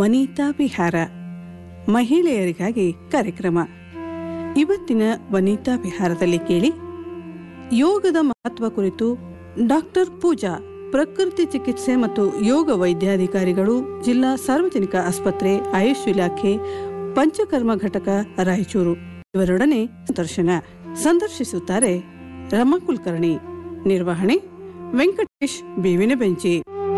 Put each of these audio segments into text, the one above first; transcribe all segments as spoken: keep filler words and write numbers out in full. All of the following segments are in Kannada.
ವನಿತಾ ವಿಹಾರ ಮಹಿಳೆಯರಿಗಾಗಿ ಕಾರ್ಯಕ್ರಮ. ಇವತ್ತಿನ ವನಿತಾ ವಿಹಾರದಲ್ಲಿ ಕೇಳಿ ಯೋಗದ ಮಹತ್ವ ಕುರಿತು ಡಾಕ್ಟರ್ ಪೂಜಾ, ಪ್ರಕೃತಿ ಚಿಕಿತ್ಸೆ ಮತ್ತು ಯೋಗ ವೈದ್ಯಾಧಿಕಾರಿಗಳು, ಜಿಲ್ಲಾ ಸಾರ್ವಜನಿಕ ಆಸ್ಪತ್ರೆ, ಆಯುಷ್ ಇಲಾಖೆ, ಪಂಚಕರ್ಮ ಘಟಕ, ರಾಯಚೂರು ಇವರೊಡನೆ ಸಂದರ್ಶನ. ಸಂದರ್ಶಿಸುತ್ತಾರೆ ರಮಾ ಕುಲಕರ್ಣಿ. ನಿರ್ವಹಣೆ ವೆಂಕಟೇಶ್ ಬೇವಿನ ಬೆಂಚಿ.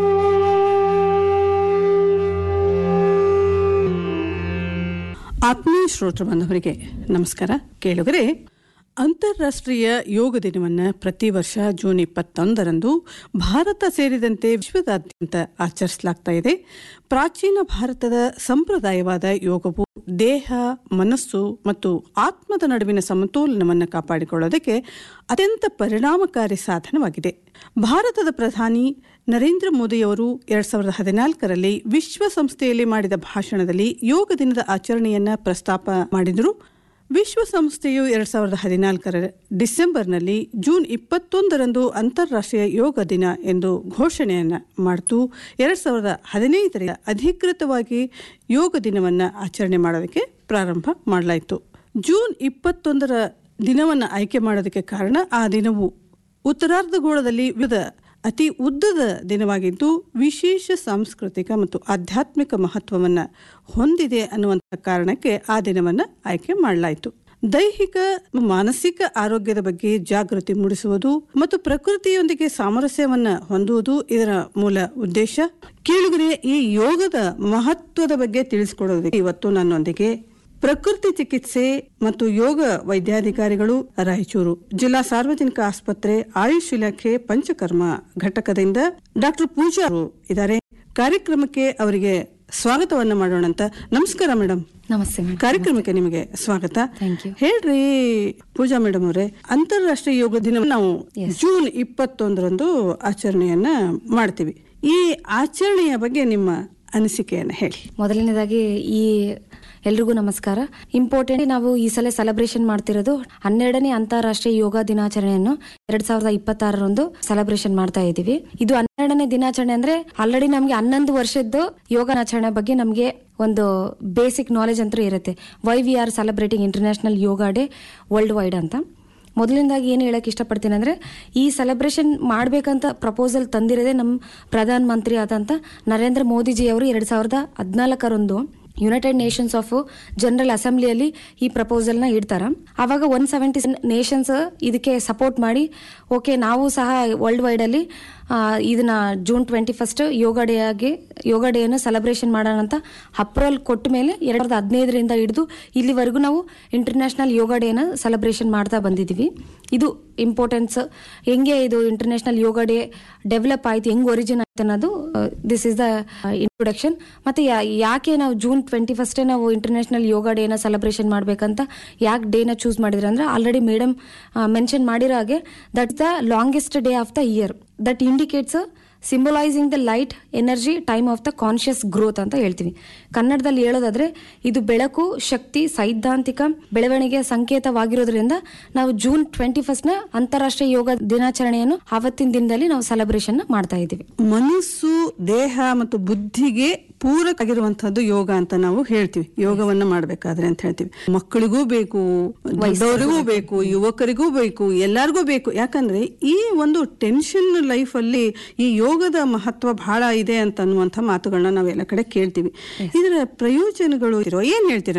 ಆತ್ಮೀಯ ಶ್ರೋತೃ ಬಾಂಧವರಿಗೆ ನಮಸ್ಕಾರ. ಕೇಳುಗರೆ, ಅಂತಾರಾಷ್ಟ್ರೀಯ ಯೋಗ ದಿನವನ್ನು ಪ್ರತಿ ವರ್ಷ ಜೂನ್ ಇಪ್ಪತ್ತೊಂದರಂದು ಭಾರತ ಸೇರಿದಂತೆ ವಿಶ್ವದಾದ್ಯಂತ ಆಚರಿಸಲಾಗ್ತಾ ಇದೆ. ಪ್ರಾಚೀನ ಭಾರತದ ಸಂಪ್ರದಾಯವಾದ ಯೋಗವು ದೇಹ, ಮನಸ್ಸು ಮತ್ತು ಆತ್ಮದ ನಡುವಿನ ಸಮತೋಲನವನ್ನು ಕಾಪಾಡಿಕೊಳ್ಳೋದಕ್ಕೆ ಅತ್ಯಂತ ಪರಿಣಾಮಕಾರಿ ಸಾಧನವಾಗಿದೆ. ಭಾರತದ ಪ್ರಧಾನಿ ನರೇಂದ್ರ ಮೋದಿಯವರು ಎರಡ್ ಸಾವಿರದ ಹದಿನಾಲ್ಕರಲ್ಲಿ ವಿಶ್ವಸಂಸ್ಥೆಯಲ್ಲಿ ಮಾಡಿದ ಭಾಷಣದಲ್ಲಿ ಯೋಗ ದಿನದ ಆಚರಣೆಯನ್ನ ಪ್ರಸ್ತಾಪ ಮಾಡಿದರು. ವಿಶ್ವಸಂಸ್ಥೆಯು ಎರಡ್ ಸಾವಿರದ ಹದಿನಾಲ್ಕರ ಡಿಸೆಂಬರ್ನಲ್ಲಿ ಜೂನ್ ಇಪ್ಪತ್ತೊಂದರಂದು ಅಂತಾರಾಷ್ಟ್ರೀಯ ಯೋಗ ದಿನ ಎಂದು ಘೋಷಣೆಯನ್ನ ಮಾಡಿತು. ಎರಡ್ ಸಾವಿರದ ಹದಿನೈದರಿಂದ ಅಧಿಕೃತವಾಗಿ ಯೋಗ ದಿನವನ್ನು ಆಚರಣೆ ಮಾಡೋದಕ್ಕೆ ಪ್ರಾರಂಭ ಮಾಡಲಾಯಿತು. ಜೂನ್ ಇಪ್ಪತ್ತೊಂದರ ದಿನವನ್ನು ಆಯ್ಕೆ ಮಾಡೋದಕ್ಕೆ ಕಾರಣ, ಆ ದಿನವು ಉತ್ತರಾರ್ಧಗೋಳದಲ್ಲಿ ವಿವಿಧ ಅತಿ ಉದ್ದದ ದಿನವಾಗಿದ್ದು ವಿಶೇಷ ಸಾಂಸ್ಕೃತಿಕ ಮತ್ತು ಆಧ್ಯಾತ್ಮಿಕ ಮಹತ್ವವನ್ನು ಹೊಂದಿದೆ ಅನ್ನುವಂಥ ಕಾರಣಕ್ಕೆ ಆ ದಿನವನ್ನು ಆಯ್ಕೆ ಮಾಡಲಾಯಿತು. ದೈಹಿಕ ಮಾನಸಿಕ ಆರೋಗ್ಯದ ಬಗ್ಗೆ ಜಾಗೃತಿ ಮೂಡಿಸುವುದು ಮತ್ತು ಪ್ರಕೃತಿಯೊಂದಿಗೆ ಸಾಮರಸ್ಯವನ್ನು ಹೊಂದುವುದು ಇದರ ಮೂಲ ಉದ್ದೇಶ. ಕೇಳುಗರೆ, ಈ ಯೋಗದ ಮಹತ್ವದ ಬಗ್ಗೆ ತಿಳಿಸಿಕೊಡೋದಕ್ಕೆ ಇವತ್ತು ನನ್ನೊಂದಿಗೆ ಪ್ರಕೃತಿ ಚಿಕಿತ್ಸೆ ಮತ್ತು ಯೋಗ ವೈದ್ಯಾಧಿಕಾರಿಗಳು, ರಾಯಚೂರು ಜಿಲ್ಲಾ ಸಾರ್ವಜನಿಕ ಆಸ್ಪತ್ರೆ, ಆಯುಷ್ ಇಲಾಖೆ, ಪಂಚಕರ್ಮ ಘಟಕದಿಂದ ಡಾಕ್ಟರ್ ಪೂಜಾ ಇದ್ದಾರೆ. ಕಾರ್ಯಕ್ರಮಕ್ಕೆ ಅವರಿಗೆ ಸ್ವಾಗತವನ್ನ ಮಾಡೋಣ ಅಂತ. ನಮಸ್ಕಾರ ಮೇಡಮ್. ನಮಸ್ತೆ. ಕಾರ್ಯಕ್ರಮಕ್ಕೆ ನಿಮಗೆ ಸ್ವಾಗತ. ಹೇಳ್ರಿ ಪೂಜಾ ಮೇಡಮ್ ಅವರೇ, ಅಂತಾರಾಷ್ಟ್ರೀಯ ಯೋಗ ದಿನ ನಾವು ಜೂನ್ ಇಪ್ಪತ್ತೊಂದರಂದು ಆಚರಣೆಯನ್ನ ಮಾಡ್ತೀವಿ. ಈ ಆಚರಣೆಯ ಬಗ್ಗೆ ನಿಮ್ಮ ಅನಿಸಿಕೆಯನ್ನ ಹೇಳಿ. ಮೊದಲನೇದಾಗಿ ಈ ಎಲ್ರಿಗೂ ನಮಸ್ಕಾರ. ಇಂಪಾರ್ಟೆಂಟ್, ನಾವು ಈ ಸಲ ಸೆಲೆಬ್ರೇಷನ್ ಮಾಡ್ತಿರೋದು ಹನ್ನೆರಡನೇ ಅಂತಾರಾಷ್ಟ್ರೀಯ ಯೋಗ ದಿನಾಚರಣೆಯನ್ನು ಎರಡ್ ಸಾವಿರದ ಇಪ್ಪತ್ತಾರರಂದು ಸೆಲೆಬ್ರೇಷನ್ ಮಾಡ್ತಾ ಇದ್ದೀವಿ. ಇದು ಹನ್ನೆರಡನೇ ದಿನಾಚರಣೆ ಅಂದ್ರೆ ಆಲ್ರೆಡಿ ನಮ್ಗೆ ಹನ್ನೊಂದು ವರ್ಷದ್ದು ಯೋಗ ದಿನಾಚರಣೆ ಬಗ್ಗೆ ನಮ್ಗೆ ಒಂದು ಬೇಸಿಕ್ ನಾಲೆಜ್ ಅಂತೂ ಇರುತ್ತೆ. Why we are celebrating international yoga day world wide ಅಂತ. ಮೊದಲಿಂದಾಗಿ ಏನು ಹೇಳಕ್ ಇಷ್ಟಪಡ್ತೀನಿ ಅಂದ್ರೆ, ಈ ಸೆಲೆಬ್ರೇಷನ್ ಮಾಡ್ಬೇಕಂತ ಪ್ರಪೋಸಲ್ ತಂದಿರೋದೇ ನಮ್ಮ ಪ್ರಧಾನ ಮಂತ್ರಿ ಆದಂತ ನರೇಂದ್ರ ಮೋದಿಜಿ ಅವರು ಎರಡ್ ಸಾವಿರದ ಹದಿನಾಲ್ಕರಂದು ಯುನೈಟೆಡ್ ನೇಷನ್ಸ್ ಆಫ್ ಜನರಲ್ ಅಸೆಂಬ್ಲಿಯಲ್ಲಿ ಈ ಪ್ರಪೋಸಲ್ನ ಇಡ್ತಾರ. ಅವಾಗ ಒನ್ ಸೆವೆಂಟಿ ನೇಷನ್ಸ್ ಇದಕ್ಕೆ ಸಪೋರ್ಟ್ ಮಾಡಿ, ಓಕೆ ನಾವು ಸಹ ವರ್ಲ್ಡ್ ವೈಡ್ ಅಲ್ಲಿ ಇದನ್ನ ಜೂನ್ ಟ್ವೆಂಟಿ ಫಸ್ಟ್ ಯೋಗ ಡೇ ಆಗಿ ಯೋಗ ಡೇ ಅನ್ನು ಸೆಲೆಬ್ರೇಷನ್ ಮಾಡೋಣ ಅಂತ ಅಪ್ರೂವಲ್ ಕೊಟ್ಟ ಮೇಲೆ ಎರಡ್ ಸಾವಿರದ ಹದಿನೈದರಿಂದ ಹಿಡಿದು ಇಲ್ಲಿವರೆಗೂ ನಾವು ಇಂಟರ್ನ್ಯಾಷನಲ್ ಯೋಗ ಡೇನ ಸೆಲೆಬ್ರೇಷನ್ ಮಾಡ್ತಾ ಬಂದಿದ್ದೀವಿ. ಇದು ಇಂಪಾರ್ಟೆನ್ಸ್, ಹೆಂಗೆ ಇದು ಇಂಟರ್ನ್ಯಾಷನಲ್ ಯೋಗ ಡೇ ಡೆವಲಪ್ ಆಯ್ತು, ಹೆಂಗ್ ಒರಿಜಿನ್ ಆಯ್ತು ಅನ್ನೋದು ದಿಸ್ ಇಸ್ ದ ಇಂಟ್ರೊಡಕ್ಷನ್. ಮತ್ತೆ ಯಾಕೆ ನಾವು ಜೂನ್ ಟ್ವೆಂಟಿ ಫಸ್ಟ್ ನಾವು ಇಂಟರ್ನ್ಯಾಷನಲ್ ಯೋಗ ಡೇನ ಸೆಲೆಬ್ರೇಷನ್ ಮಾಡ್ಬೇಕಂತ ಯಾಕೆ ಡೇನ ಚೂಸ್ ಮಾಡಿದ್ರೆ ಅಂದ್ರೆ, ಆಲ್ರೆಡಿ ಮೇಡಮ್ ಮೆನ್ಷನ್ ಮಾಡಿರೋ ಹಾಗೆ that the longest day of the year that indicates symbolising the light energy time of the conscious growth ಅಂತ ಹೇಳ್ತೀವಿ. ಕನ್ನಡದಲ್ಲಿ ಹೇಳೋದಾದ್ರೆ ಇದು ಬೆಳಕು, ಶಕ್ತಿ, ಸೈದ್ಧಾಂತಿಕ ಬೆಳವಣಿಗೆಯ ಸಂಕೇತವಾಗಿರೋದ್ರಿಂದ ನಾವು ಜೂನ್ ಟ್ವೆಂಟಿ ಫಸ್ಟ್ ನ ಅಂತಾರಾಷ್ಟ್ರೀಯ ಯೋಗ ದಿನಾಚರಣೆಯನ್ನು ಆವತ್ತಿನ ದಿನದಲ್ಲಿ ನಾವು ಸೆಲೆಬ್ರೇಷನ್ ಮಾಡ್ತಾ ಇದ್ದೀವಿ. ಮನಸ್ಸು, ದೇಹ ಮತ್ತು ಬುದ್ಧಿಗೆ ಪೂರಕ ಆಗಿರುವಂತಹದ್ದು ಯೋಗ ಅಂತ ನಾವು ಹೇಳ್ತೀವಿ. ಯೋಗವನ್ನ ಮಾಡ್ಬೇಕಾದ್ರೆ ಅಂತ ಹೇಳ್ತೀವಿ. ಮಕ್ಕಳಿಗೂ ಬೇಕು, ದೊಡ್ಡವರಿಗೂ ಬೇಕು, ಯುವಕರಿಗೂ ಬೇಕು, ಎಲ್ಲರಿಗೂ ಬೇಕು. ಯಾಕಂದ್ರೆ ಈ ಒಂದು ಟೆನ್ಷನ್ ಲೈಫ್ ಅಲ್ಲಿ ಈ ಯೋಗದ ಮಹತ್ವ ಬಹಳ ಇದೆ ಅಂತ ಅನ್ನುವಂಥ ಮಾತುಗಳನ್ನ ನಾವೆಲ್ಲ ಕಡೆ ಕೇಳ್ತೀವಿ. ಇದರ ಪ್ರಯೋಜನಗಳು ಏನ್ ಹೇಳ್ತೀರಾ?